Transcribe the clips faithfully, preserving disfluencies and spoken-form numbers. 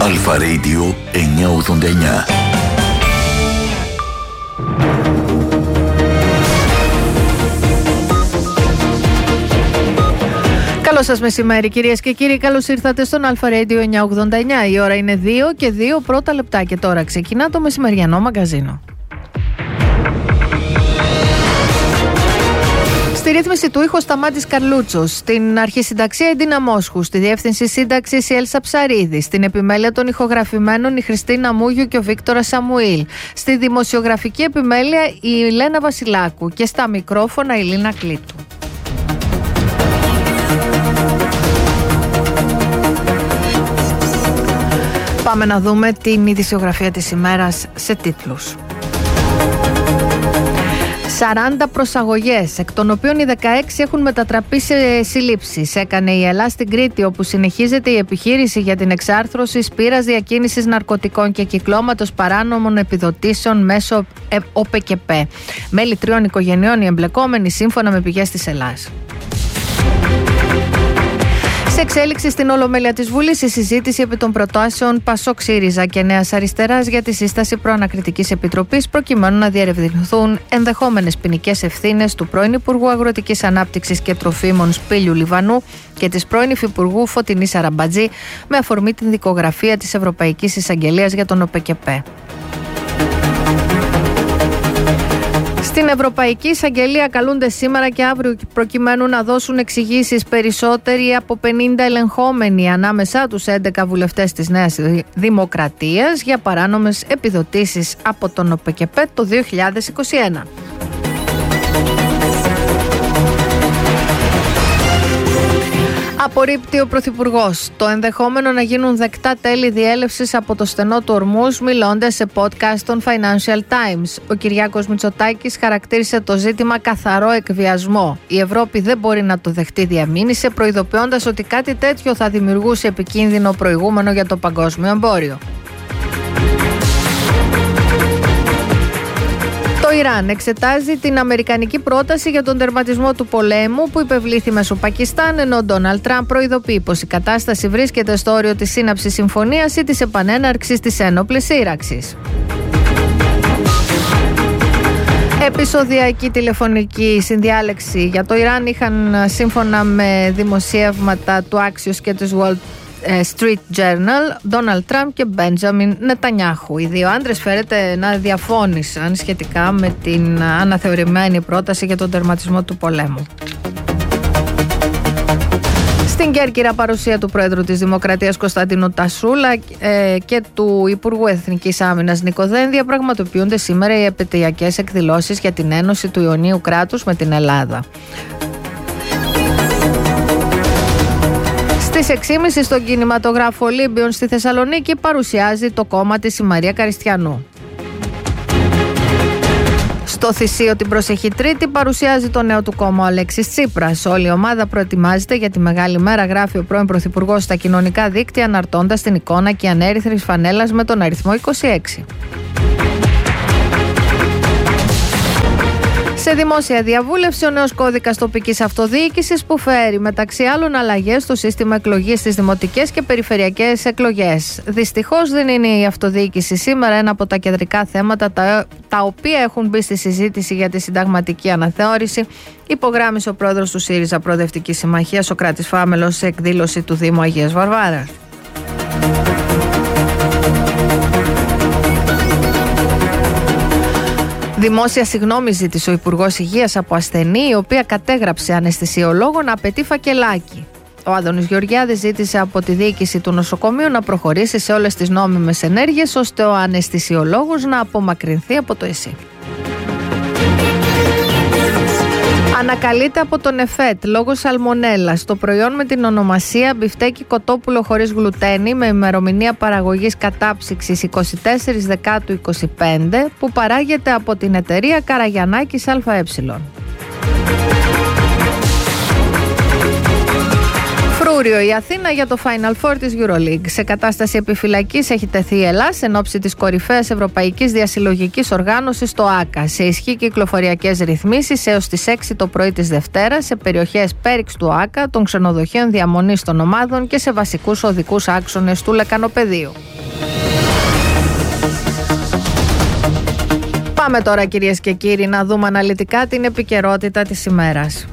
Αλφα Radio εννιακόσια ογδόντα εννιά. Καλό σας μεσημέρι κυρίες και κύριοι, καλώς ήρθατε στον Αλφα Radio εννιακόσια ογδόντα εννιά. Η ώρα είναι δύο και δύο πρώτα λεπτά και τώρα ξεκινά το μεσημεριανό μαγκαζίνο. Στη ρύθμιση του ήχου Σταμάτης Καρλούτσος, στην αρχισυνταξία η Ντίνα Μόσχου, στη διεύθυνση σύνταξης η Έλσα Ψαρίδη, στην επιμέλεια των ηχογραφημένων η Χριστίνα Μούγιου και ο Βίκτορας Σαμουήλ, στη δημοσιογραφική επιμέλεια η Ελένα Βασιλάκου και στα μικρόφωνα η Λίνα Κλήτου. Πάμε να δούμε την ειδησιογραφία της ημέρας σε τίτλους. σαράντα προσαγωγές, εκ των οποίων οι δεκαέξι έχουν μετατραπεί σε συλλήψεις. Έκανε η ΕΛΑ στην Κρήτη, όπου συνεχίζεται η επιχείρηση για την εξάρθρωση σπήρας διακίνησης ναρκωτικών και κυκλώματος παράνομων επιδοτήσεων μέσω ΟΠΕΚΕΠ. Μέλη τριών οικογενειών οι εμπλεκόμενοι, σύμφωνα με πηγές της ΕΛΑΣ. Σε εξέλιξη στην Ολομέλεια της Βουλής η συζήτηση επί των προτάσεων Πασόκ ΣΥΡΙΖΑ και Νέας Αριστεράς για τη σύσταση προανακριτικής επιτροπής προκειμένου να διερευνηθούν ενδεχόμενες ποινικές ευθύνες του πρώην Υπουργού Αγροτικής Ανάπτυξης και Τροφίμων Σπύλιου Λιβανού και της πρώην Υφυπουργού Φωτεινής Αραμπατζή με αφορμή την δικογραφία της Ευρωπαϊκής Εισαγγελίας για τον ΟΠΕΚΕΠ. Στην Ευρωπαϊκή Εισαγγελία καλούνται σήμερα και αύριο προκειμένου να δώσουν εξηγήσεις περισσότεροι από πενήντα ελεγχόμενοι, ανάμεσά τους έντεκα βουλευτές της Νέας Δημοκρατίας, για παράνομες επιδοτήσεις από τον ΟΠΕΚΕΠ το δύο χιλιάδες είκοσι ένα. Απορρίπτει ο Πρωθυπουργός το ενδεχόμενο να γίνουν δεκτά τέλη διέλευσης από το στενό του Ορμούς, μιλώντας σε podcast των Financial Times. Ο Κυριάκος Μητσοτάκης χαρακτήρισε το ζήτημα καθαρό εκβιασμό. Η Ευρώπη δεν μπορεί να το δεχτεί, διαμήνυσε, προειδοποιώντας ότι κάτι τέτοιο θα δημιουργούσε επικίνδυνο προηγούμενο για το παγκόσμιο εμπόριο. Το Ιράν εξετάζει την αμερικανική πρόταση για τον τερματισμό του πολέμου που υπευλήθη μέσω Πακιστάν, ενώ ο Ντόναλντ Τραμπ προειδοποιεί πως η κατάσταση βρίσκεται στο όριο της σύναψης συμφωνίας ή της επανέναρξης της ένοπλης σύραξης. Επεισοδιακή τηλεφωνική συνδιάλεξη για το Ιράν είχαν, σύμφωνα με δημοσιεύματα του Axios και της Wall Street Journal, Donald Trump και Benjamin Netanyahu. Οι δύο άντρες φέρεται να διαφώνησαν σχετικά με την αναθεωρημένη πρόταση για τον τερματισμό του πολέμου. Στην Κέρκυρα, παρουσία του Πρόεδρου της Δημοκρατίας Κωνσταντίνου Τασούλα ε, και του Υπουργού Εθνικής Άμυνας Νίκο Δένδια πραγματοποιούνται σήμερα οι επαιτειακές εκδηλώσεις για την ένωση του Ιωνίου κράτους με την Ελλάδα. Στις έξι και μισή στον κινηματογράφο Ολύμπιον στη Θεσσαλονίκη παρουσιάζει το κόμμα της η Μαρία Καριστιανού. Στο Θησίο την προσεχή Τρίτη παρουσιάζει το νέο του κόμμα ο Αλέξης Τσίπρας. Όλη η ομάδα προετοιμάζεται για τη μεγάλη μέρα, γράφει ο πρώην Πρωθυπουργός στα κοινωνικά δίκτυα, αναρτώντας την εικόνα και ανέρυθρης φανέλας με τον αριθμό είκοσι έξι. Σε δημόσια διαβούλευση, ο νέος κώδικας τοπικής αυτοδιοίκησης που φέρει μεταξύ άλλων αλλαγές στο σύστημα εκλογής στις δημοτικές και περιφερειακές εκλογές. Δυστυχώς δεν είναι η αυτοδιοίκηση σήμερα ένα από τα κεντρικά θέματα τα, τα οποία έχουν μπει στη συζήτηση για τη συνταγματική αναθεώρηση, υπογράμμισε ο πρόεδρος του ΣΥΡΙΖΑ Προοδευτικής Συμμαχίας, Σωκράτης Φάμελος, σε εκδήλωση του Δήμου Αγίας Βαρβάρας. Δημόσια συγγνώμη ζήτησε ο Υπουργός Υγείας από ασθενή, η οποία κατέγραψε αναισθησιολόγο να απαιτεί φακελάκι. Ο Άδωνης Γεωργιάδης ζήτησε από τη διοίκηση του νοσοκομείου να προχωρήσει σε όλες τις νόμιμες ενέργειες, ώστε ο αναισθησιολόγος να απομακρυνθεί από το ΕΣΥ. Ανακαλείται από τον ΕΦΕΤ λόγω σαλμονέλας το προϊόν με την ονομασία μπιφτέκι κοτόπουλο χωρίς γλουτένη με ημερομηνία παραγωγής κατάψυξης εικοστή τέταρτη Δεκάτου είκοσι πέντε που παράγεται από την εταιρεία Καραγιαννάκης ΑΕ. Φρούριο η Αθήνα για το Final Four της EuroLeague. Σε κατάσταση επιφυλακής έχει τεθεί η Ελλάς εν ώψη της κορυφαίας Ευρωπαϊκής Διασυλλογικής Οργάνωσης, το ΆΚΑ, σε ισχύ κυκλοφοριακές ρυθμίσεις έως τις έξι το πρωί της Δευτέρας σε περιοχές πέριξ του ΆΚΑ, των ξενοδοχείων διαμονής των ομάδων και σε βασικούς οδικούς άξονες του λεκανοπεδίου. Πάμε τώρα, κυρίες και κύριοι, να δούμε αναλυτικά την επικαιρότητα της ημέρας.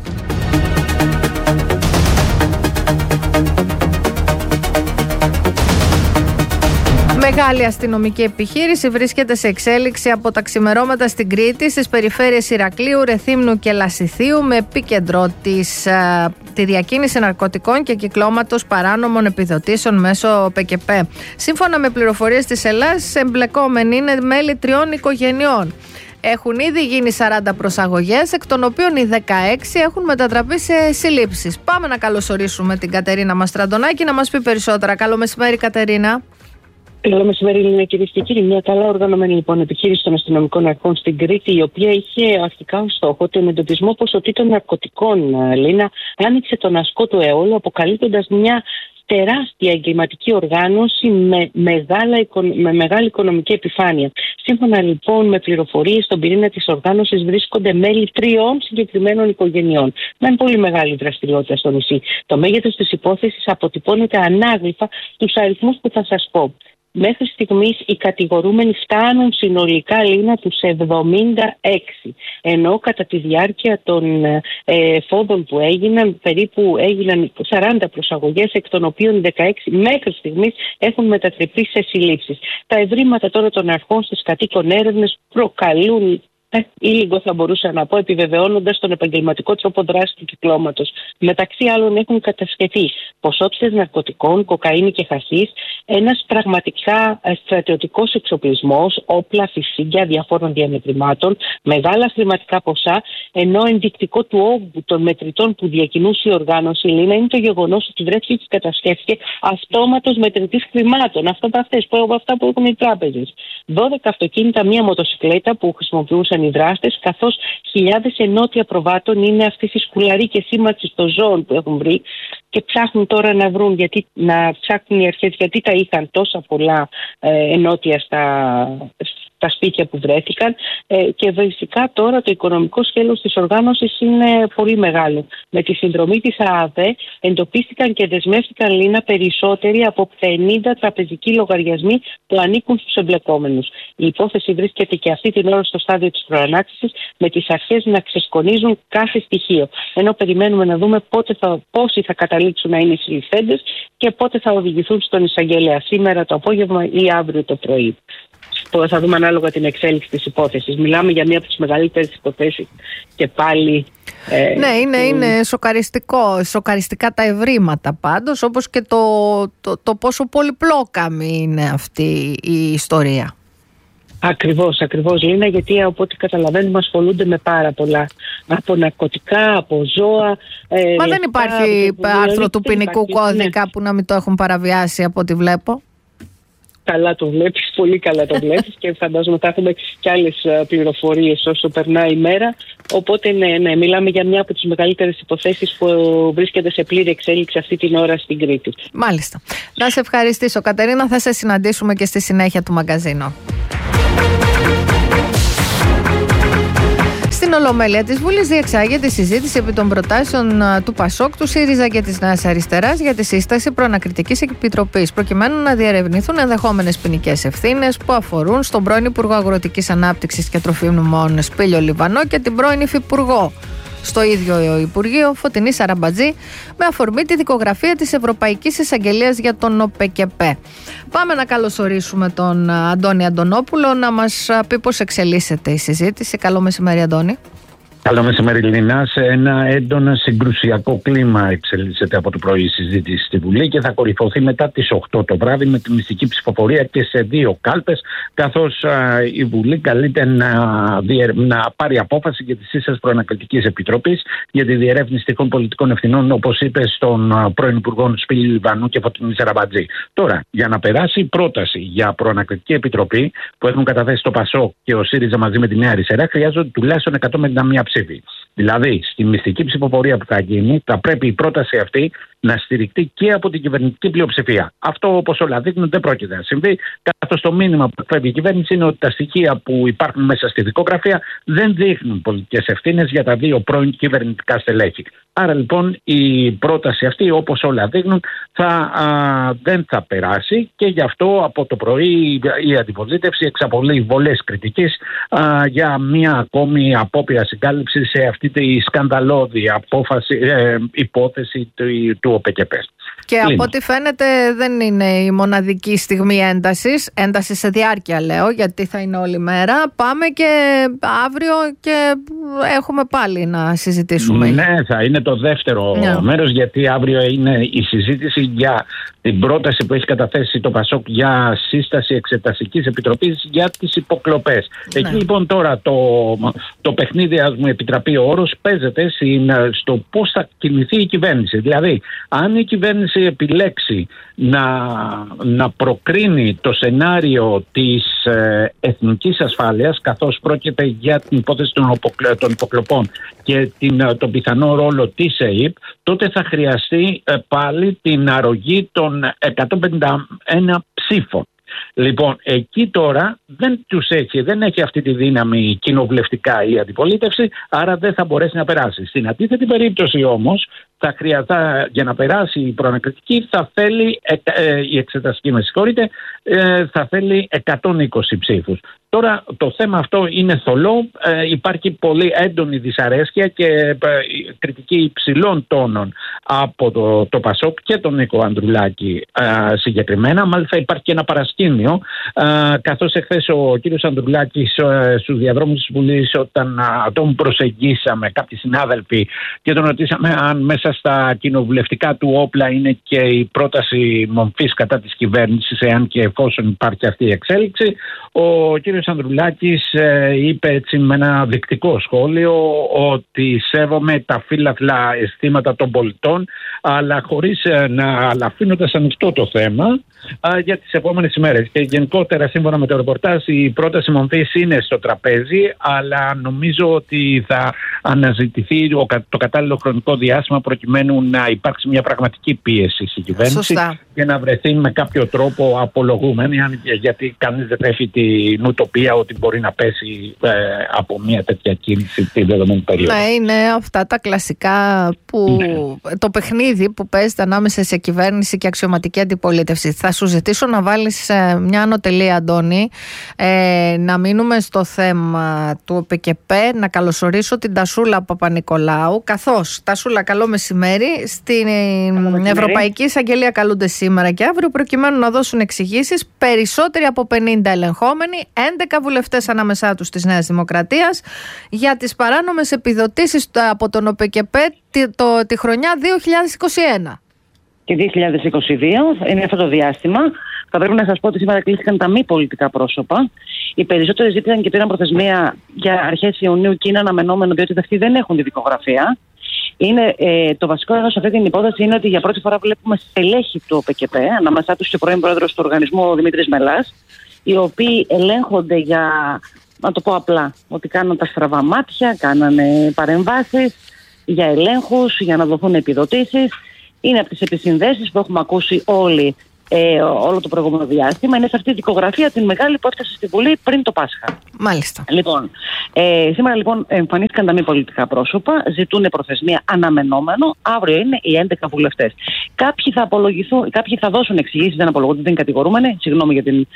Μεγάλη αστυνομική επιχείρηση βρίσκεται σε εξέλιξη από τα ξημερώματα στην Κρήτη, στις περιφέρειες Ηρακλείου, Ρεθύμνου και Λασιθίου, με επίκεντρο της, α, τη διακίνηση ναρκωτικών και κυκλώματος παράνομων επιδοτήσεων μέσω ΠΚΠ. Σύμφωνα με πληροφορίες της Ελλάς, εμπλεκόμενοι είναι μέλη τριών οικογενειών. Έχουν ήδη γίνει σαράντα προσαγωγές, εκ των οποίων οι δεκαέξι έχουν μετατραπεί σε συλλήψεις. Πάμε να καλωσορίσουμε την Κατερίνα Μαστραντονάκη να μας πει περισσότερα. Καλό μεσημέρι, Κατερίνα. Καλό μεσημέρι, Λίνα, κυρίες και κύριοι. Μια καλά οργανωμένη λοιπόν επιχείρηση των αστυνομικών αρχών στην Κρήτη, η οποία είχε αρχικά ως στόχο τον εντοπισμό ποσοτήτων ναρκωτικών. Λίνα, άνοιξε τον ασκό του αιώλου, αποκαλύπτοντας μια τεράστια εγκληματική οργάνωση με, μεγάλα, με μεγάλη οικονομική επιφάνεια. Σύμφωνα λοιπόν με πληροφορίες, στον πυρήνα της οργάνωσης βρίσκονται μέλη τριών συγκεκριμένων οικογενειών. Με πολύ μεγάλη δραστηριότητα στο νησί. Το μέγεθος της υπόθεσης αποτυπώνεται ανάγλυφα στους αριθμούς που θα σας πω. Μέχρι στιγμής οι κατηγορούμενοι φτάνουν συνολικά, Λίνα, τους εβδομήντα έξι. Ενώ κατά τη διάρκεια των ε, φόβων που έγιναν, περίπου έγιναν σαράντα προσαγωγές, εκ των οποίων δεκαέξι μέχρι στιγμής έχουν μετατραπεί σε συλλήψεις. Τα ευρήματα τώρα των αρχών στις κατοίκων έρευνες προκαλούν ή λίγο θα μπορούσα να πω, επιβεβαιώνοντας τον επαγγελματικό τρόπο δράσης του κυκλώματος. Μεταξύ άλλων έχουν κατασχεθεί ποσότητες ναρκωτικών, κοκαίνη και χασίς, ένας πραγματικά στρατιωτικός εξοπλισμός, όπλα, φυσίγγια διαφόρων διαμετρημάτων, μεγάλα χρηματικά ποσά, ενώ ενδεικτικό του όγκου των μετρητών που διακινούσε η οργάνωση, Λίνα, είναι το γεγονός ότι βρέθηκε και κατασχέθηκε αυτόματος μετρητής χρημάτων, αυτά τα αυτές, που, αυτά που έχουν οι τράπεζες. δώδεκα αυτοκίνητα, μία μοτοσυκλέτα που χρησιμοποιούσαν οι δράστες, καθώς χιλιάδες ενότια προβάτων είναι αυτές οι σκουλαρίκες σήμανσης των ζώων που έχουν βρει και ψάχνουν τώρα να βρουν, γιατί, να ψάχνουν οι αρχές γιατί τα είχαν τόσα πολλά ε, ενότια στα, στα σπίτια που βρέθηκαν ε, και φυσικά τώρα το οικονομικό σκέλος της οργάνωσης είναι πολύ μεγάλο. Με τη συνδρομή της ΑΑΔΕ εντοπίστηκαν και δεσμεύτηκαν, Λίνα, περισσότεροι από πενήντα τραπεζικοί λογαριασμοί που ανήκουν στους εμπλεκόμενους. Η υπόθεση βρίσκεται και αυτή την ώρα στο στάδιο της προανάκρισης, με τις αρχές να ξεσκονίζουν κάθε στοιχείο. Ενώ περιμένουμε να δούμε πότε θα, πόσοι θα καταλήξουν να είναι οι συλληφθέντες και πότε θα οδηγηθούν στον εισαγγελέα, σήμερα το απόγευμα ή αύριο το πρωί. Θα δούμε ανάλογα την εξέλιξη της υπόθεσης. Μιλάμε για μία από τις μεγαλύτερες υποθέσεις και πάλι. Ε, ναι, είναι, ε, είναι σοκαριστικό, σοκαριστικά τα ευρήματα πάντως, όπως και το, το, το πόσο πολυπλόκαμη είναι αυτή η ιστορία. Ακριβώς, ακριβώς, Λίνα, γιατί από ό,τι καταλαβαίνουμε ασχολούνται με πάρα πολλά. Από ναρκωτικά, από ζώα. Ε, Μα δεν υπάρχει άρθρο του ποινικού κώδικα, ναι, που να μην το έχουν παραβιάσει από ό,τι βλέπω. Καλά το βλέπεις, πολύ καλά το βλέπεις και φαντάζομαι θα έχουμε και άλλες πληροφορίες όσο περνάει η μέρα. Οπότε ναι, ναι, μιλάμε για μια από τις μεγαλύτερες υποθέσεις που βρίσκεται σε πλήρη εξέλιξη αυτή την ώρα στην Κρήτη. Μάλιστα. Να σε ευχαριστήσω, Κατερίνα, θα σε συναντήσουμε και στη συνέχεια του μαγκαζίνου. Στην Ολομέλεια της Βουλής διεξάγεται συζήτηση επί των προτάσεων του ΠΑΣΟΚ, του ΣΥΡΙΖΑ και της Νέας Αριστεράς για τη σύσταση προανακριτικής επιτροπής, προκειμένου να διερευνηθούν ενδεχόμενες ποινικές ευθύνες που αφορούν στον πρώην Υπουργό Αγροτικής Ανάπτυξης και Τροφίμων Σπύλιο Λιβανό και την πρώην Υφυπουργό στο ίδιο Υπουργείο, Φωτεινή Σαραμπατζή, με αφορμή τη δικογραφία της Ευρωπαϊκής Εισαγγελίας για τον ΟΠΚΠ. Πάμε να καλωσορίσουμε τον Αντώνη Αντωνόπουλο να μας πει πώς εξελίσσεται η συζήτηση. Καλό μεσημέρι, Αντώνη. Καλό μεσημέρι, Λινά. Σε ένα έντονα συγκρουσιακό κλίμα εξελίσσεται από το πρωί η συζήτηση στη Βουλή και θα κορυφωθεί μετά τις οκτώ το βράδυ με τη μυστική ψηφοφορία και σε δύο κάλπες, καθώς α, η Βουλή καλείται να, διε, να πάρει απόφαση για τη σύσταση προανακριτικής επιτροπής για τη διερεύνηση τυχόν πολιτικών ευθυνών, όπως είπε, στον πρώην Υπουργό Σπύλιο Λιβανού και Φωτεινή Σαραμπατζή. Τώρα, για να περάσει η πρόταση για προανακριτική επιτροπή που έχουν καταθέσει το ΠΑΣΟΚ και ο ΣΥΡΙΖΑ μαζί με τη Νέα Αριστερά, χρειάζονται τουλάχιστον εκατόν πενήντα μία ψήφοι. Δηλαδή, στη μυστική ψηφοφορία που θα γίνει, θα πρέπει η πρόταση αυτή να στηριχτεί και από την κυβερνητική πλειοψηφία. Αυτό, όπως όλα δείχνουν, δεν πρόκειται να συμβεί, καθώς το μήνυμα που φεύγει η κυβέρνηση είναι ότι τα στοιχεία που υπάρχουν μέσα στη δικογραφία δεν δείχνουν πολιτικές ευθύνες για τα δύο πρώην κυβερνητικά στελέχη. Άρα λοιπόν η πρόταση αυτή, όπως όλα δείχνουν, θα, α, δεν θα περάσει, και γι' αυτό από το πρωί η αντιπολίτευση εξαπολύει βολές κριτικής α, για μια ακόμη απόπειρα συγκάλυψη σε αυτή τη σκανδαλώδη απόφαση, ε, υπόθεση του, του ΟΠΚΠ. Και Λίνω. Από ό,τι φαίνεται δεν είναι η μοναδική στιγμή έντασης, ένταση σε διάρκεια λέω, γιατί θα είναι όλη μέρα. Πάμε και αύριο και έχουμε πάλι να συζητήσουμε. Ναι, θα είναι το δεύτερο yeah. μέρος, γιατί αύριο είναι η συζήτηση για την πρόταση που έχει καταθέσει το ΠΑΣΟΚ για σύσταση εξεταστικής επιτροπής για τις υποκλοπές. Yeah. Εκεί λοιπόν τώρα το, το παιχνίδι, ας μου επιτραπεί ο όρος, παίζεται στο πώς θα κινηθεί η κυβέρνηση. Δηλαδή, αν η κυβέρνηση επιλέξει να, να προκρίνει το σενάριο της ε, εθνικής ασφάλειας, καθώς πρόκειται για την υπόθεση των, αποκλε, των υποκλοπών και την, τον πιθανό ρόλο της ΕΕΠ, τότε θα χρειαστεί ε, πάλι την αρρωγή των εκατόν πενήντα ένα ψήφων. Λοιπόν, εκεί τώρα δεν τους έχει, δεν έχει αυτή τη δύναμη κοινοβουλευτικά η αντιπολίτευση, άρα δεν θα μπορέσει να περάσει. Στην αντίθετη περίπτωση όμως, θα χρειαζά, για να περάσει η προανακριτική, θα θέλει, ε, ε, η εξεταστική με συγχωρείτε, ε, θα θέλει εκατόν είκοσι ψήφους. Τώρα το θέμα αυτό είναι θολό, ε, υπάρχει πολύ έντονη δυσαρέσκεια και ε, κριτική υψηλών τόνων από το, το ΠΑΣΟΚ και τον Νίκο Ανδρουλάκη ε, συγκεκριμένα. Μάλιστα υπάρχει και ένα παρασκήνιο, ε, καθώς εχθές ο κύριος Ανδρουλάκης ε, στους διαδρόμους της Βουλής, όταν ε, τον προσεγγίσαμε κάποιοι συνάδελφοι και τον ρωτήσαμε αν μέσα στα κοινοβουλευτικά του όπλα είναι και η πρόταση μομφής κατά της κυβέρνησης, εάν και εφόσον υπάρχει αυτή η εξέλιξη, ο κύριος Ανδρουλάκης ε, είπε έτσι με ένα δεικτικό σχόλιο ότι σέβομαι τα φύλαθλα αισθήματα των πολιτών, αλλά χωρίς ε, να αλλά αφήνοντας ανοιχτό το θέμα ε, για τις επόμενες ημέρες. Και γενικότερα, σύμφωνα με το ρεπορτάζ, η πρόταση μομφής είναι στο τραπέζι, αλλά νομίζω ότι θα αναζητηθεί το κατάλληλο χρονικό διάστημα προκειμένου να υπάρξει μια πραγματική πίεση στην κυβέρνηση. Σωστά. Και να βρεθεί με κάποιο τρόπο απολογούμενη, γιατί κανείς δεν έχει την ουτοπία ότι μπορεί να πέσει ε, από μια τέτοια κίνηση τη δεδομένη περίοδο. Ναι, είναι αυτά τα κλασικά που ναι. το παιχνίδι που παίζεται ανάμεσα σε κυβέρνηση και αξιωματική αντιπολίτευση. Θα σου ζητήσω να βάλεις ε, μια ανωτελεία, Αντώνη, ε, να μείνουμε στο θέμα του ΟΠΚΠ, να καλωσορίσω την Τασούλα Παπα-Νικολάου, καθώς, Τασούλα, καλό μεσημέρι. Στην καλό Ευρωπαϊκή Εισαγγελία καλούνται σήμερα και αύριο προκειμένου να δώσουν εξηγήσεις περισσότεροι από πενήντα ελεγχόμενοι, έντεκα βουλευτές ανάμεσά τους της Νέας Δημοκρατίας, για τις παράνομες επιδοτήσεις από τον ΟΠΚΠ τη, το, τη χρονιά δύο χιλιάδες είκοσι ένα. Και δύο χιλιάδες είκοσι δύο είναι αυτό το διάστημα. Θα πρέπει να σας πω ότι σήμερα κλείστηκαν τα μη πολιτικά πρόσωπα. Οι περισσότεροι ζήτησαν και πήραν προθεσμία για αρχές Ιουνίου και είναι αναμενόμενο, διότι αυτοί δεν έχουν τη δικογραφία. Είναι, ε, το βασικό εδώ σε αυτή την υπόθεση είναι ότι για πρώτη φορά βλέπουμε στελέχη του ΟΠΚΠ, ανάμεσά τους και πρώην πρόεδρος του οργανισμού ο Δημήτρης Μελάς, οι οποίοι ελέγχονται για, να το πω απλά, ότι κάνουν τα στραβά μάτια, κάνανε παρεμβάσεις για ελέγχους, για να δοθούν επιδοτήσεις. Είναι από τις επισυνδέσεις που έχουμε ακούσει όλοι ε, όλο το προηγούμενο διάστημα. Είναι σε αυτή τη δικογραφία την μεγάλη που έφτασε στη Βουλή πριν το Πάσχα. Μάλιστα. Λοιπόν, ε, σήμερα λοιπόν εμφανίστηκαν τα μη πολιτικά πρόσωπα, ζητούν προθεσμία αναμενόμενο. Αύριο είναι οι έντεκα βουλευτές. Κάποιοι θα απολογηθούν, κάποιοι θα δώσουν εξηγήσεις, δεν απολογούνται, δεν είναι κατηγορούμενοι. Συγγνώμη για την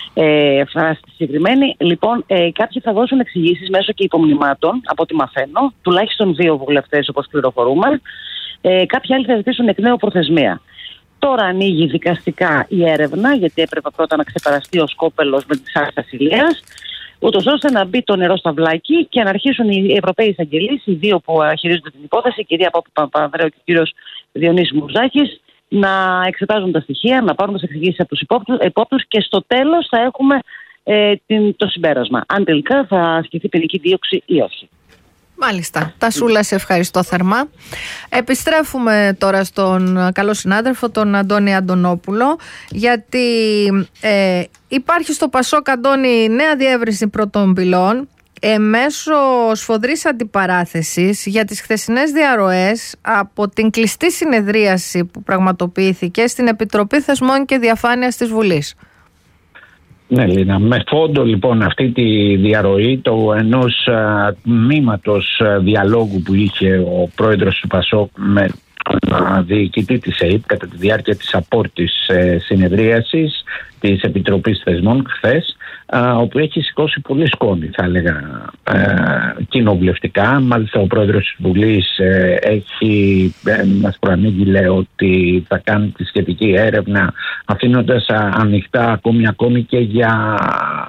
ε, φράση τη συγκεκριμένη. Λοιπόν, ε, κάποιοι θα δώσουν εξηγήσεις μέσω και υπομνημάτων, από ό,τι μαθαίνω, τουλάχιστον δύο βουλευτές όπως πληροφορούμε. Ε, κάποιοι άλλοι θα ζητήσουν εκ νέου προθεσμία. Τώρα ανοίγει δικαστικά η έρευνα, γιατί έπρεπε πρώτα να ξεπεραστεί ο σκόπελος με τις άρες ασυλίας, ούτως ώστε να μπει το νερό στα βλάκι και να αρχίσουν οι Ευρωπαίοι εισαγγελείς, οι δύο που χειρίζονται την υπόθεση, η κυρία Παπανδρέου και ο κύριος Διονύσης Μουρζάκης, να εξετάζουν τα στοιχεία, να πάρουν τις εξηγήσεις από τους υπόπτους και στο τέλος θα έχουμε ε, την, το συμπέρασμα. Αν τελικά θα ασκηθεί ποινική δίωξη ή όχι. Μάλιστα. Τασούλα, σε ευχαριστώ θερμά. Επιστρέφουμε τώρα στον καλό συνάδελφο, τον Αντώνη Αντωνόπουλο, γιατί ε, υπάρχει στο ΠΑΣΟΚ, Αντώνη, νέα διεύρυνση πρώτων πυλών. ε, μέσω σφοδρής αντιπαράθεσης για τις χθεσινές διαρροές από την κλειστή συνεδρίαση που πραγματοποιήθηκε στην Επιτροπή Θεσμών και Διαφάνειας της Βουλής. Ναι, Λίνα, με φόντο λοιπόν αυτή τη διαρροή το ενός α, τμήματος α, διαλόγου που είχε ο πρόεδρος του Πασόκ με τον διοικητή της ΕΕΠ κατά τη διάρκεια της απόρριτης ε, συνεδρίασης της Επιτροπής Θεσμών χθες, όπου έχει σηκώσει πολύ σκόνη, θα έλεγα, ε, κοινοβουλευτικά. Μάλιστα ο πρόεδρος της Βουλής ε, έχει, ε, μας προανήγγειλε ότι θα κάνει τη σχετική έρευνα, αφήνοντας α, ανοιχτά ακόμη ακόμη και για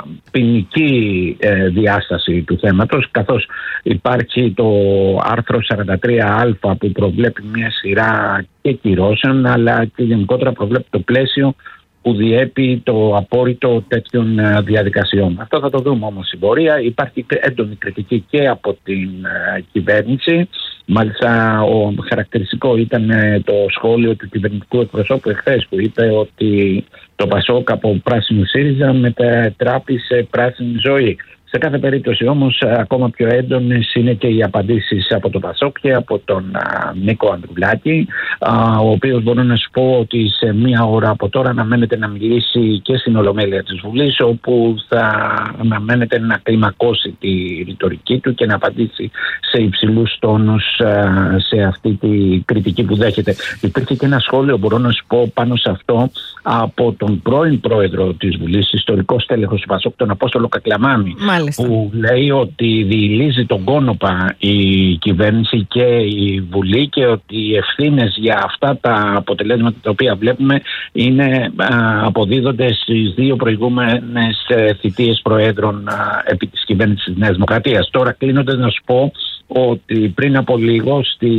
ποινική ε, διάσταση του θέματος, καθώς υπάρχει το άρθρο σαράντα τρία α που προβλέπει μια σειρά και κυρώσεων, αλλά και γενικότερα προβλέπει το πλαίσιο που διέπει το απόρριτο τέτοιων διαδικασιών. Αυτό θα το δούμε όμως στην πορεία. Υπάρχει έντονη κριτική και από την uh, κυβέρνηση. Μάλιστα, ο χαρακτηριστικό ήταν το σχόλιο του κυβερνητικού εκπροσώπου εχθές, που είπε ότι το Πασόκ από πράσινο ΣΥΡΙΖΑ μετατράπη σε πράσινη ζωή. Σε κάθε περίπτωση όμως ακόμα πιο έντονες είναι και οι απαντήσεις από τον Πασόκ και από τον α, Νίκο Ανδρουλάκη, α, ο οποίος μπορώ να σου πω ότι σε μία ώρα από τώρα αναμένεται να μιλήσει και στην Ολομέλεια της Βουλής, όπου θα αναμένεται να κλιμακώσει τη ρητορική του και να απαντήσει σε υψηλούς τόνους α, σε αυτή τη κριτική που δέχεται. Υπήρχε και ένα σχόλιο, μπορώ να σου πω, πάνω σε αυτό από τον πρώην πρόεδρο της Βουλής, ιστορικό στέλεχος του Πασόκ, τον Απόστολο Κακλαμάνη, που λέει ότι διηλύζει τον κόνοπα η κυβέρνηση και η Βουλή και ότι οι ευθύνες για αυτά τα αποτελέσματα τα οποία βλέπουμε είναι, α, αποδίδονται στις δύο προηγούμενες ε, θητείες προέδρων α, επί της κυβέρνησης της Νέας Δημοκρατίας. Τώρα, κλείνοντας, να σου πω ότι πριν από λίγο στη,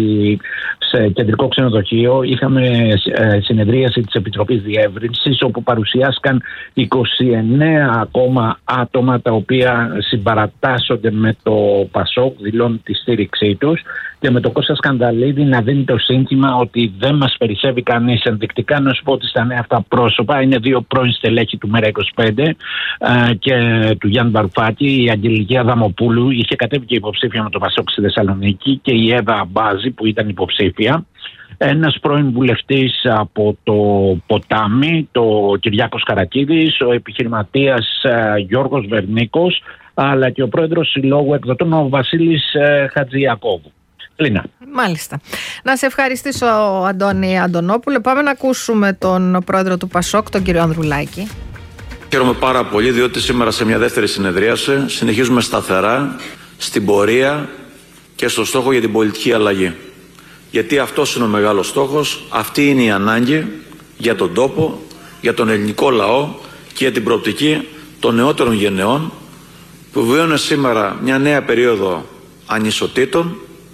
σε κεντρικό ξενοδοχείο είχαμε ε, συνεδρίαση της Επιτροπής Διεύρυνσης, όπου παρουσιάστηκαν είκοσι εννέα ακόμα άτομα τα οποία συμπαρατάσσονται με το Πασόκ, δηλώνουν τη στήριξή τους, και με το Κώστα Σκανδαλίδη να δίνει το σύνθημα ότι δεν μας περισσεύει κανείς. Ενδεικτικά να σου πω ότι στα νέα αυτά πρόσωπα είναι δύο πρώην στελέχη του Μέρα είκοσι πέντε α, και του Γιάννη Βαρουφάκη. Η Αγγελική Αδαμοπούλου είχε κατέβει και υποψήφια με το Πασόκ στη Θεσσαλονίκη, και η Εύα Αμπάζη που ήταν υποψήφια. Ένας πρώην βουλευτής από το Ποτάμι, το Κυριάκος Καρακίδης, ο επιχειρηματίας α, Γιώργος Βερνίκος, αλλά και ο πρόεδρος Συλλόγου Εκδοτών, ο Βασίλης α, Χατζηακώβου. Λίνα. Μάλιστα. Να σε ευχαριστήσω, Αντώνη Αντωνόπουλε. Πάμε να ακούσουμε τον πρόεδρο του Πασόκ, τον κύριο Ανδρουλάκη. Χαίρομαι πάρα πολύ, διότι σήμερα σε μια δεύτερη συνεδρίαση συνεχίζουμε σταθερά στην πορεία και στο στόχο για την πολιτική αλλαγή. Γιατί αυτός είναι ο μεγάλος στόχος, αυτή είναι η ανάγκη για τον τόπο, για τον ελληνικό λαό και για την προοπτική των νεότερων γενεών που βιώνουν σήμερα μια νέα περίοδο ανισοτήτων,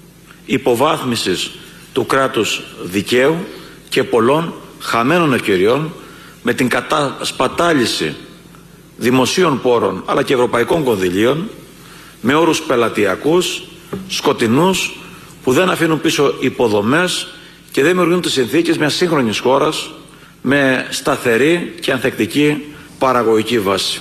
υποβάθμισης του κράτους δικαίου και πολλών χαμένων ευκαιριών, με την κατασπατάληση δημοσίων πόρων αλλά και ευρωπαϊκών κονδυλίων, με όρους πελατειακούς, σκοτεινούς, που δεν αφήνουν πίσω υποδομές και δεν δημιουργούν τις συνθήκες μιας σύγχρονης χώρας με σταθερή και ανθεκτική παραγωγική βάση.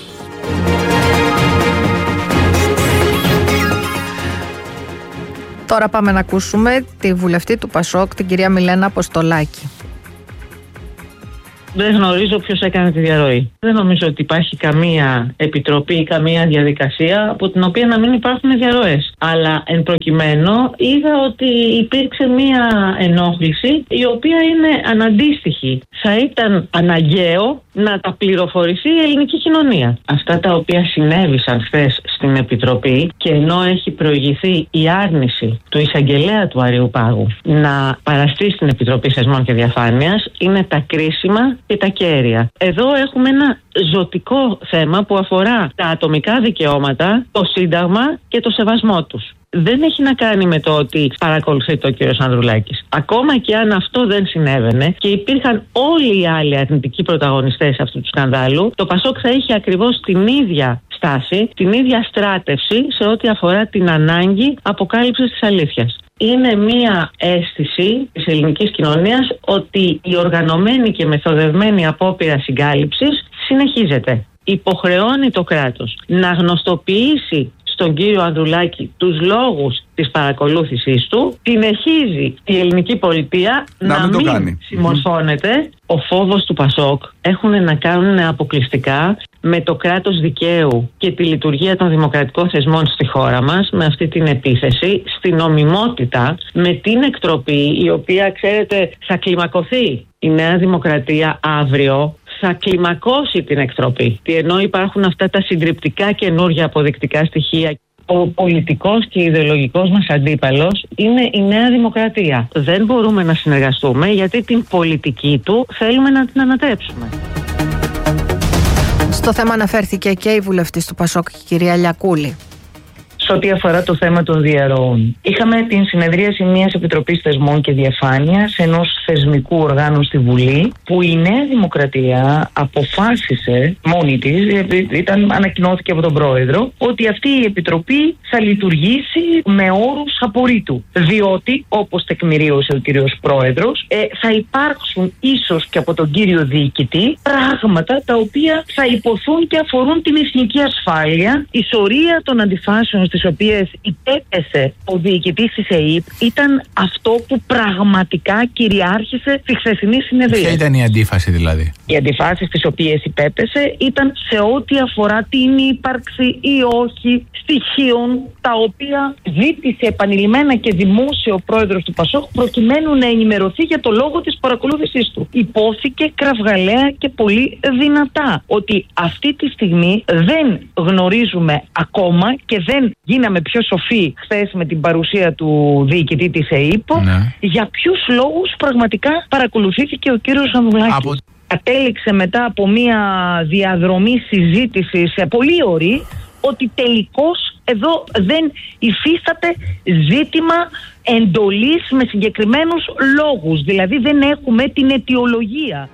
Τώρα πάμε να ακούσουμε τη βουλευτή του Πασόκ, την κυρία Μιλένα Αποστολάκη. Δεν γνωρίζω ποιος έκανε τη διαρροή. Δεν νομίζω ότι υπάρχει καμία επιτροπή ή καμία διαδικασία από την οποία να μην υπάρχουν διαρροές. Αλλά εν προκειμένου είδα ότι υπήρξε μία ενόχληση η οποία είναι αναντίστοιχη. Θα ήταν αναγκαίο να τα πληροφορηθεί η ελληνική κοινωνία. Αυτά τα οποία συνέβησαν χθες στην Επιτροπή, και ενώ έχει προηγηθεί η άρνηση του εισαγγελέα του Αριουπάγου να παραστεί στην Επιτροπή Θεσμών και Διαφάνειας, είναι τα κρίσιμα και τα κέρια. Εδώ έχουμε ένα ζωτικό θέμα που αφορά τα ατομικά δικαιώματα, το Σύνταγμα και το σεβασμό τους. Δεν έχει να κάνει με το ότι παρακολουθείται ο κύριος Ανδρουλάκης. Ακόμα και αν αυτό δεν συνέβαινε και υπήρχαν όλοι οι άλλοι αρνητικοί πρωταγωνιστές αυτού του σκανδάλου, το Πασόκ θα είχε ακριβώς την ίδια στάση, την ίδια στράτευση σε ό,τι αφορά την ανάγκη αποκάλυψης της αλήθειας. Είναι μία αίσθηση της ελληνικής κοινωνίας ότι η οργανωμένη και μεθοδευμένη απόπειρα συγκάλυψης συνεχίζεται. Υποχρεώνει το κράτος να γνωστοποιήσει στον κύριο Ανδρουλάκη τους λόγους της παρακολούθησης του, συνεχίζει η ελληνική πολιτεία να, να μην, μην συμμορφώνεται. Ο φόβος του Πασόκ έχουν να κάνουν αποκλειστικά με το κράτος δικαίου και τη λειτουργία των δημοκρατικών θεσμών στη χώρα μας, με αυτή την επίθεση στην νομιμότητα, με την εκτροπή, η οποία, ξέρετε, θα κλιμακωθεί. Η Νέα Δημοκρατία αύριο θα κλιμακώσει την εκτροπή. Ενώ υπάρχουν αυτά τα συντριπτικά καινούργια αποδεικτικά στοιχεία. Ο πολιτικός και ιδεολογικός μας αντίπαλος είναι η Νέα Δημοκρατία. Δεν μπορούμε να συνεργαστούμε γιατί την πολιτική του θέλουμε να την ανατρέψουμε. Στο θέμα αναφέρθηκε και η βουλευτής του Πασόκ, η κυρία Λιακούλη. Σε ό,τι αφορά το θέμα των διαρροών, είχαμε την συνεδρίαση μιας Επιτροπής Θεσμών και Διαφάνειας, ενός θεσμικού οργάνου στη Βουλή, που η Νέα Δημοκρατία αποφάσισε μόνη της, ήταν, ανακοινώθηκε από τον Πρόεδρο, ότι αυτή η Επιτροπή θα λειτουργήσει με όρους απορρίτου. Διότι, όπως τεκμηρίωσε ο κύριος Πρόεδρος, ε, θα υπάρξουν ίσως και από τον κύριο Διοικητή πράγματα τα οποία θα υποθούν και αφορούν την εθνική ασφάλεια, η σωρία των αντιφάσεων τις οποίες υπέπεσε ο διοικητής της ΕΕΠ ήταν αυτό που πραγματικά κυριάρχησε στη χθεσινή συνεδρία. Ποια ήταν η αντίφαση δηλαδή? Οι αντιφάσεις τις οποίες υπέπεσε ήταν σε ό,τι αφορά την ύπαρξη ή όχι στοιχείων τα οποία ζήτησε επανειλημμένα και δημόσιο ο πρόεδρος του Πασόκ προκειμένου να ενημερωθεί για το λόγο της παρακολούθησής του. Υπόθηκε κραυγαλαία και πολύ δυνατά ότι αυτή τη στιγμή δεν γνωρίζουμε ακόμα και δεν γίναμε πιο σοφοί χθες με την παρουσία του διοικητή της ΕΕΠ, ναι, για ποιους λόγους πραγματικά παρακολουθήθηκε ο κύριος Ανδρουλάκης. Από... Κατέληξε μετά από μια διαδρομή συζήτηση σε πολύ ωρή ότι τελικώς εδώ δεν υφίσταται ζήτημα εντολής με συγκεκριμένους λόγους. Δηλαδή δεν έχουμε την αιτιολογία.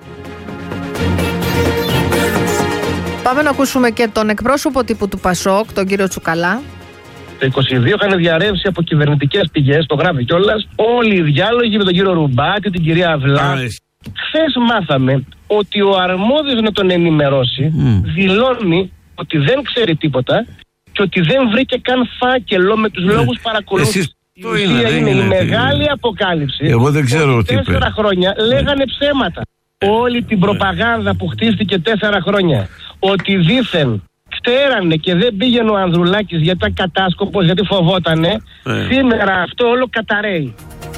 Πάμε να ακούσουμε και τον εκπρόσωπο τύπου του Πασόκ, τον κύριο Τσουκαλά. Το είκοσι δύο είχαν διαρρεύσει από κυβερνητικές πηγές, το γράφει κιόλας, όλοι οι διάλογοι με τον κύριο Ρουμπάτη, την κυρία Αυλά. Χθες μάθαμε ότι ο αρμόδιος να τον ενημερώσει mm. δηλώνει ότι δεν ξέρει τίποτα και ότι δεν βρήκε καν φάκελο με τους λόγους mm. παρακολούθησης. Η ουσία είναι, είναι, είναι η μεγάλη είναι. αποκάλυψη. Εγώ δεν ξέρω ότι τι είπε. Τέσσερα χρόνια λέγανε ψέματα. Όλη την προπαγάνδα που χτίστηκε τέσσερα χρόνια, ότι δήθεν ξέρανε και δεν πήγαινε ο Ανδρουλάκης γιατί ήταν κατάσκοπος, γιατί φοβότανε, ε. σήμερα αυτό όλο καταραίει.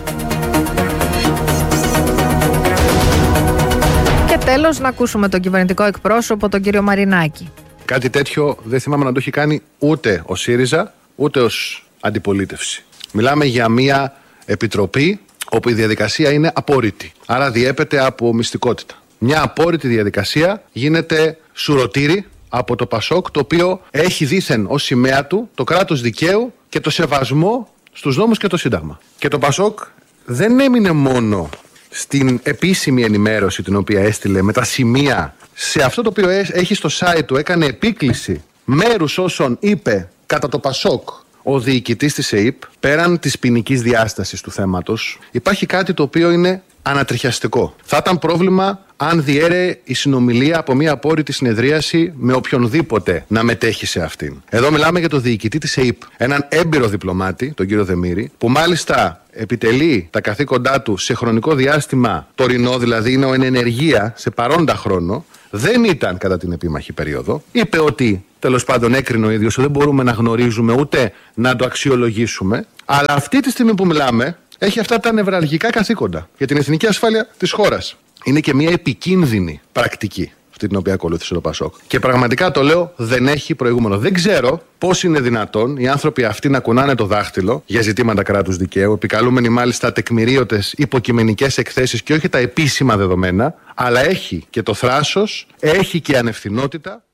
Και τέλος να ακούσουμε τον κυβερνητικό εκπρόσωπο, τον κύριο Μαρινάκη. Κάτι τέτοιο δεν θυμάμαι να το έχει κάνει ούτε ο ΣΥΡΙΖΑ, ούτε ως αντιπολίτευση. Μιλάμε για μια επιτροπή όπου η διαδικασία είναι απόρριτη, άρα διέπεται από μυστικότητα. Μια απόρριτη διαδικασία γίνεται σουρωτήρι από το Πασόκ, το οποίο έχει δήθεν ως σημαία του το κράτος δικαίου και το σεβασμό στους νόμους και το Σύνταγμα. Και το Πασόκ δεν έμεινε μόνο στην επίσημη ενημέρωση την οποία έστειλε με τα σημεία σε αυτό το οποίο έχει στο site του, έκανε επίκληση μέρους όσων είπε κατά το Πασόκ ο διοικητής της ΕΕΠ. Πέραν της ποινικής διάστασης του θέματος υπάρχει κάτι το οποίο είναι ανατριχιαστικό. Θα ήταν πρόβλημα αν διέρεε η συνομιλία από μια απόρριτη συνεδρίαση με οποιονδήποτε να μετέχει σε αυτήν. Εδώ μιλάμε για τον διοικητή της ΕΕΠ, έναν έμπειρο διπλωμάτη, τον κύριο Δεμήρη, που μάλιστα επιτελεί τα καθήκοντά του σε χρονικό διάστημα τωρινό, δηλαδή είναι εν ενεργεία σε παρόντα χρόνο, δεν ήταν κατά την επίμαχη περίοδο. Είπε ότι τέλος πάντων έκρινε ο ίδιος, δεν μπορούμε να γνωρίζουμε ούτε να το αξιολογήσουμε, αλλά αυτή τη στιγμή που μιλάμε έχει αυτά τα νευραλγικά καθήκοντα για την εθνική ασφάλεια της χώρας. Είναι και μια επικίνδυνη πρακτική αυτή την οποία ακολούθησε το Πασόκ. Και πραγματικά το λέω, δεν έχει προηγούμενο. Δεν ξέρω πώς είναι δυνατόν οι άνθρωποι αυτοί να κουνάνε το δάχτυλο για ζητήματα κράτους δικαίου, επικαλούμενοι μάλιστα τεκμηρίωτες υποκειμενικές εκθέσεις και όχι τα επίσημα δεδομένα, αλλά έχει και το θράσος, έχει και ανευθυνότητα.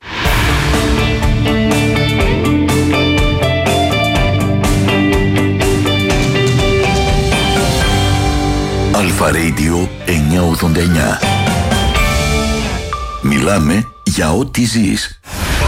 Αλφα Radio εννιακόσια ογδόντα εννιά. Μιλάμε για ό,τι ζεις.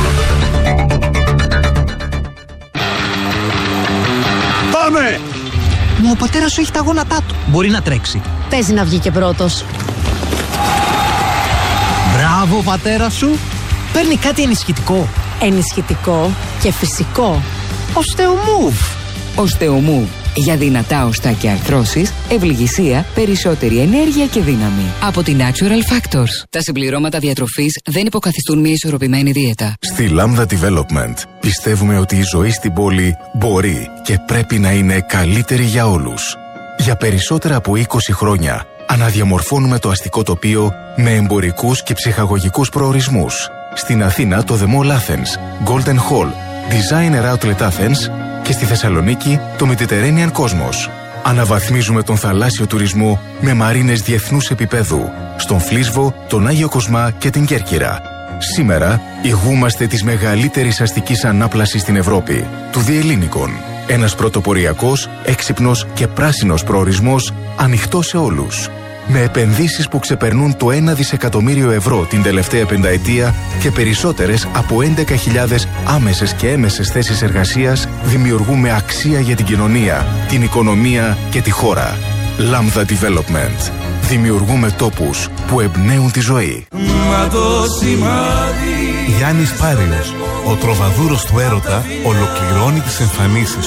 Πάμε! Μα ο πατέρας σου έχει τα γόνατά του. Μπορεί να τρέξει. Παίζει να βγει και πρώτος. Μπράβο, πατέρα σου. Παίρνει κάτι ενισχυτικό. ενισχυτικό και φυσικό. Osteomove. Osteomove. Για δυνατά οστά και αρθρώσεις, ευληγησία, περισσότερη ενέργεια και δύναμη. Από τη Natural Factors. Τα συμπληρώματα διατροφής δεν υποκαθιστούν μια ισορροπημένη δίαιτα. Στη Lambda Development πιστεύουμε ότι η ζωή στην πόλη μπορεί και πρέπει να είναι καλύτερη για όλους. Για περισσότερα από είκοσι χρόνια αναδιαμορφώνουμε το αστικό τοπίο με εμπορικούς και ψυχαγωγικούς προορισμούς. Στην Αθήνα το The Mall Athens, Golden Hall, Designer Outlet Athens και στη Θεσσαλονίκη το Mediterranean Cosmos. Αναβαθμίζουμε τον θαλάσσιο τουρισμό με μαρίνες διεθνούς επίπεδου στον Φλίσβο, τον Άγιο Κοσμά και την Κέρκυρα. Σήμερα ηγούμαστε της μεγαλύτερης αστικής ανάπλασης στην Ευρώπη, του Διελλήνικων. Ένας πρωτοποριακός, έξυπνος και πράσινος προορισμός ανοιχτός σε όλους. Με επενδύσεις που ξεπερνούν το ένα δισεκατομμύριο ευρώ την τελευταία πενταετία και περισσότερες από έντεκα χιλιάδες άμεσες και έμεσες θέσεις εργασίας, δημιουργούμε αξία για την κοινωνία, την οικονομία και τη χώρα. Lambda Development. Δημιουργούμε τόπους που εμπνέουν τη ζωή. Γιάννης Πάριος, ο τροβαδούρος του έρωτα, ολοκληρώνει τις εμφανίσεις